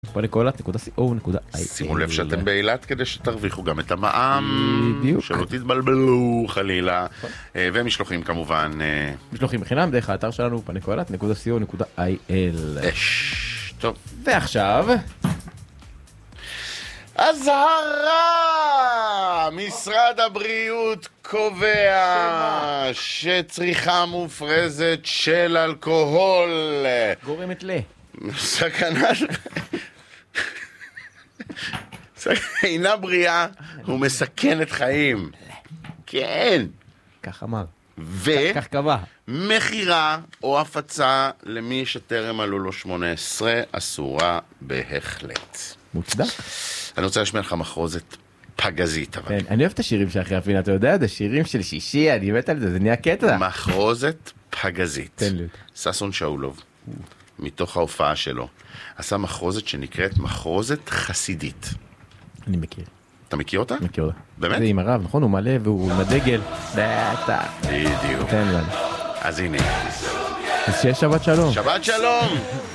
פאניקולת.co.il. שימו לב שאתם באילת כדי שתרוויחו גם את המע"מ, בדיוק. שלא תתבלבלו חלילה, ומשלוחים כמובן. משלוחים בחינם דרך האתר שלנו פאניקולת.co.il. טוב. ועכשיו אזהרה! משרד הבריאות קובע שצריכה מופרזת של אלכוהול גורמת אינה בריאה ומסכנת חיים. כן. כך אמר. וכך קבע. מחירה או הפצה למי שטרם מלאו לו 18 אסורה בהחלט. מוצדק. אני רוצה להשמיע לך מחרוזת פגזית. אבל. כן, אני אוהב את השירים של אחרי הפינה, אתה יודע, את השירים של שישי, אני מת על זה, זה נהיה קטע. מחרוזת פגזית. תן לי. ששון שאולוב, מתוך ההופעה שלו, עשה מחרוזת שנקראת מחרוזת חסידית. אני מכיר. אתה מכיר אותה? מכיר אותה. באמת? זה עם הרב, נכון? הוא מלא והוא עם הדגל. בטח. בדיוק. תן לנו. אז הנה. אז שיהיה שבת שלום. שבת שלום!